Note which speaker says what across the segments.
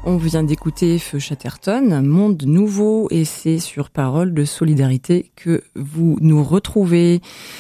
Speaker 1: On vient d'écouter Feu Chatterton, Monde Nouveau, et c'est sur Parole de Solidarité que vous nous retrouvez.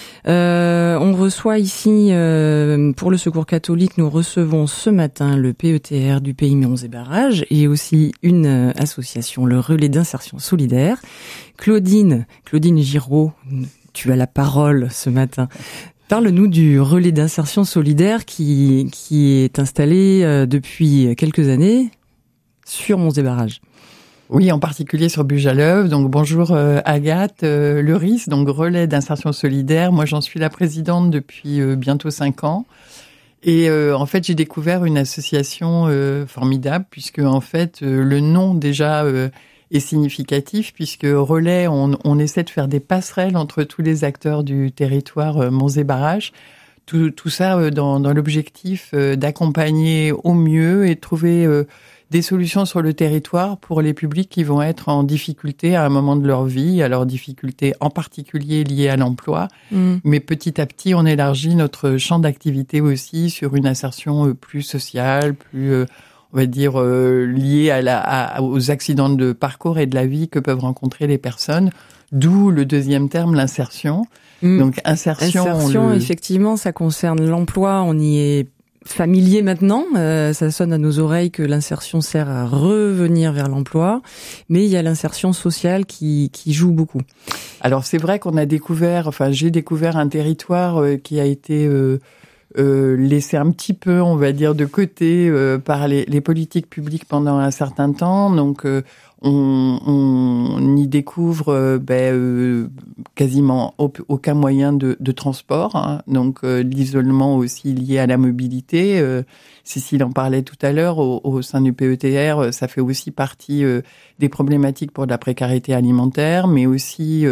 Speaker 1: On reçoit ici, pour le Secours catholique, nous recevons ce matin le PETR du Pays Monts et Barrages et aussi une association, le Relais d'insertion solidaire. Claudine Giraud, tu as la parole ce matin. Parle-nous du Relais d'insertion solidaire qui est installé depuis quelques années sur Monts et Barrages.
Speaker 2: Oui, en particulier sur Bujaleuve. Donc bonjour Agathe, Leuris, donc Relais d'insertion solidaire. Moi, j'en suis la présidente depuis bientôt 5 ans. Et en fait, j'ai découvert une association formidable puisque en fait, le nom déjà est significatif puisque Relais, on essaie de faire des passerelles entre tous les acteurs du territoire Monts et Barrages. Tout ça dans l'objectif d'accompagner au mieux et de trouver des solutions sur le territoire pour les publics qui vont être en difficulté à un moment de leur vie, alors difficultés en particulier liées à l'emploi. Mais petit à petit, on élargit notre champ d'activité aussi sur une insertion plus sociale, plus, on va dire, liée aux accidents de parcours et de la vie que peuvent rencontrer les personnes. D'où le deuxième terme, l'insertion. Donc insertion,
Speaker 1: effectivement, ça concerne l'emploi. On y est familier maintenant, ça sonne à nos oreilles que l'insertion sert à revenir vers l'emploi, mais il y a l'insertion sociale qui joue beaucoup.
Speaker 2: Alors c'est vrai qu'on a découvert, j'ai découvert un territoire qui a été laissé un petit peu, on va dire, de côté par les politiques publiques pendant un certain temps. Donc on y découvre quasiment aucun moyen de transport, hein. Donc l'isolement aussi lié à la mobilité. Cécile en parlait tout à l'heure, au sein du PETR, ça fait aussi partie des problématiques pour la précarité alimentaire, mais aussi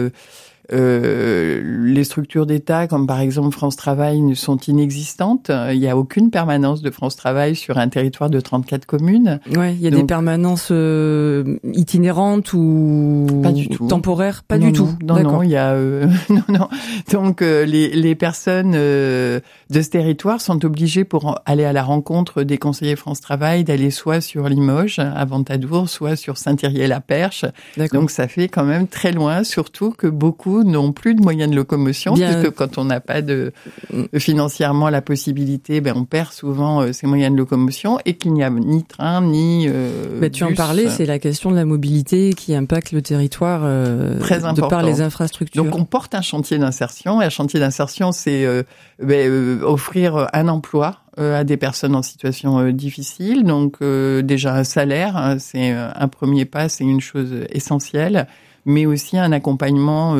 Speaker 2: les structures d'État, comme par exemple France Travail, sont inexistantes. Il n'y a aucune permanence de France Travail sur un territoire de 34 communes.
Speaker 1: Ouais, il y a des permanences itinérantes ou
Speaker 2: pas du tout.
Speaker 1: Temporaires, pas
Speaker 2: non,
Speaker 1: du tout.
Speaker 2: Non, il y a non. Donc les personnes de ce territoire sont obligées pour aller à la rencontre des conseillers France Travail d'aller soit sur Limoges, à Ventadour, soit sur Saint-Thierry-la-Perche. Donc ça fait quand même très loin, surtout que beaucoup n'ont plus de moyens de locomotion, puisque quand on n'a pas financièrement la possibilité, on perd souvent ces moyens de locomotion et qu'il n'y a ni train, ni
Speaker 1: tu
Speaker 2: bus.
Speaker 1: en parlais, c'est la question de la mobilité qui impacte le territoire
Speaker 2: très important.
Speaker 1: De par les infrastructures.
Speaker 2: Donc on porte un chantier d'insertion, et un chantier d'insertion, c'est offrir un emploi à des personnes en situation difficile. Donc déjà un salaire, hein, c'est un premier pas, c'est une chose essentielle, mais aussi un accompagnement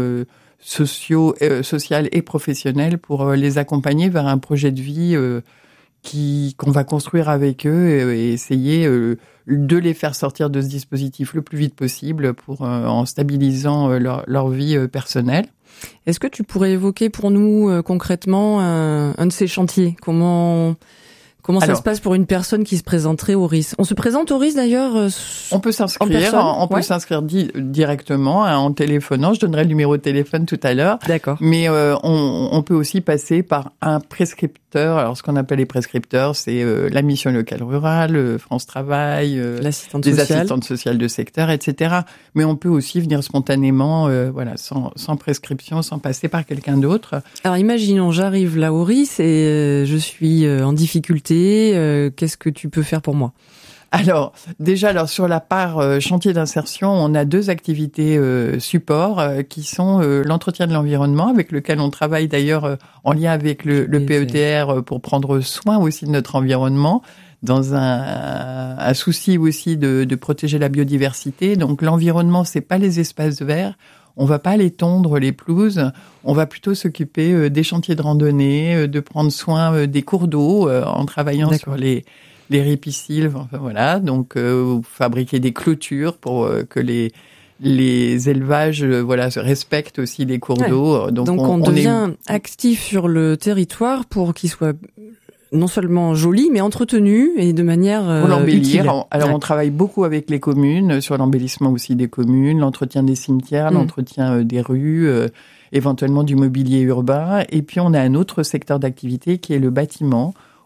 Speaker 2: social et professionnel pour les accompagner vers un projet de vie qu'on va construire avec eux et essayer de les faire sortir de ce dispositif le plus vite possible en stabilisant leur vie personnelle.
Speaker 1: Est-ce que tu pourrais évoquer pour nous concrètement un de ces chantiers ? Comment ça se passe pour une personne qui se présenterait au RIS ? On se présente au RIS d'ailleurs
Speaker 2: On peut s'inscrire, peut s'inscrire directement en téléphonant. Je donnerai le numéro de téléphone tout à l'heure.
Speaker 1: D'accord.
Speaker 2: Mais on peut aussi passer par un prescripteur. Alors ce qu'on appelle les prescripteurs, c'est la mission locale rurale, France Travail, les assistantes sociales de secteur, etc. Mais on peut aussi venir spontanément, sans prescription, sans passer par quelqu'un d'autre.
Speaker 1: Alors imaginons, j'arrive là au RIS et je suis en difficulté. Qu'est-ce que tu peux faire pour moi ?
Speaker 2: Alors, déjà, sur la part chantier d'insertion, on a 2 activités support qui sont l'entretien de l'environnement, avec lequel on travaille d'ailleurs en lien avec le PETR pour prendre soin aussi de notre environnement, dans un souci aussi de protéger la biodiversité. Donc l'environnement, c'est pas les espaces verts. On va pas aller tondre les pelouses, on va plutôt s'occuper des chantiers de randonnée, de prendre soin des cours d'eau en travaillant sur les ripisylves, donc fabriquer des clôtures pour que les élevages respectent aussi les cours d'eau.
Speaker 1: Donc on devient actif sur le territoire pour qu'il soit non seulement joli, mais entretenu et de manière
Speaker 2: pour l'embellir.
Speaker 1: utile.
Speaker 2: Alors on travaille beaucoup avec les communes, sur l'embellissement aussi des communes, l'entretien des cimetières, l'entretien des rues, éventuellement du mobilier urbain. Et puis on a un autre secteur d'activité qui est le bâtiment,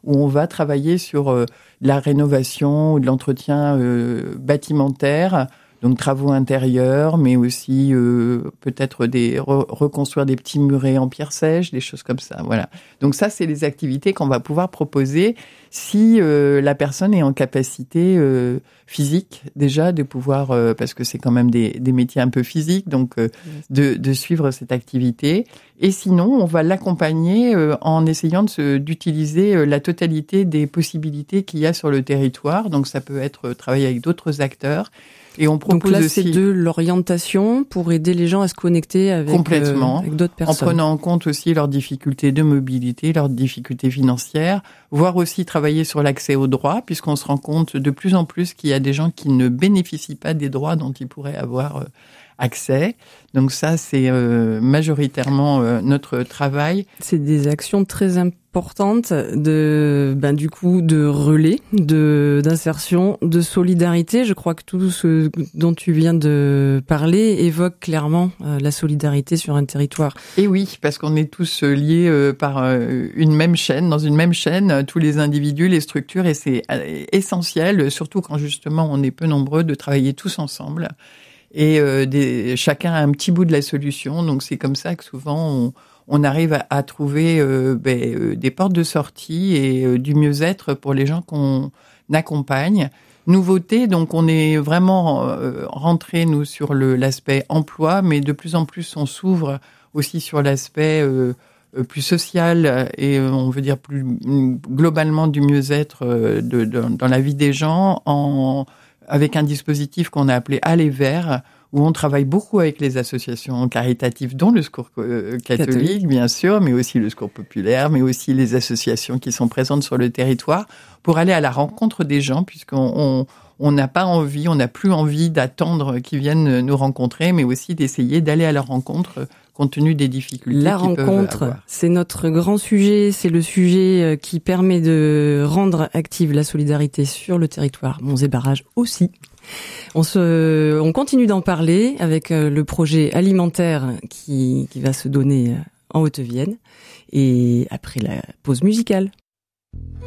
Speaker 2: où on va travailler sur la rénovation ou de l'entretien bâtimentaire, donc travaux intérieurs, mais aussi peut-être reconstruire des petits murets en pierre sèche, des choses comme ça. Voilà. Donc ça, c'est les activités qu'on va pouvoir proposer si la personne est en capacité physique déjà de pouvoir, parce que c'est quand même des métiers un peu physiques, donc de suivre cette activité. Et sinon, on va l'accompagner en essayant d'utiliser la totalité des possibilités qu'il y a sur le territoire. Donc ça peut être travailler avec d'autres acteurs. Et on propose
Speaker 1: donc là,
Speaker 2: aussi
Speaker 1: c'est de l'orientation pour aider les gens à se connecter avec d'autres personnes.
Speaker 2: En prenant en compte aussi leurs difficultés de mobilité, leurs difficultés financières, voire aussi travailler sur l'accès aux droits, puisqu'on se rend compte de plus en plus qu'il y a des gens qui ne bénéficient pas des droits dont ils pourraient avoir accès. Donc ça, c'est majoritairement notre travail.
Speaker 1: C'est des actions très importantes du coup de relais, d'insertion, de solidarité. Je crois que tout ce dont tu viens de parler évoque clairement la solidarité sur un territoire.
Speaker 2: Et oui, parce qu'on est tous liés par une même chaîne, dans une même chaîne, tous les individus, les structures, et c'est essentiel, surtout quand justement on est peu nombreux, de travailler tous ensemble. Et chacun a un petit bout de la solution, donc c'est comme ça que souvent on arrive à trouver des portes de sortie et du mieux-être pour les gens qu'on accompagne. Nouveauté, donc on est vraiment rentré nous sur l'aspect emploi, mais de plus en plus on s'ouvre aussi sur l'aspect plus social et on veut dire plus globalement du mieux-être dans la vie des gens avec un dispositif qu'on a appelé Aller Vers, où on travaille beaucoup avec les associations caritatives, dont le Secours catholique, bien sûr, mais aussi le Secours populaire, mais aussi les associations qui sont présentes sur le territoire, pour aller à la rencontre des gens, puisqu'on n'a pas envie, on n'a plus envie d'attendre qu'ils viennent nous rencontrer, mais aussi d'essayer d'aller à leur rencontre compte tenu des difficultés
Speaker 1: La
Speaker 2: qu'ils peuvent
Speaker 1: rencontre,
Speaker 2: avoir.
Speaker 1: C'est notre grand sujet, c'est le sujet qui permet de rendre active la solidarité sur le territoire Monts et Barrages aussi. On continue d'en parler avec le projet alimentaire qui va se donner en Haute-Vienne et après la pause musicale.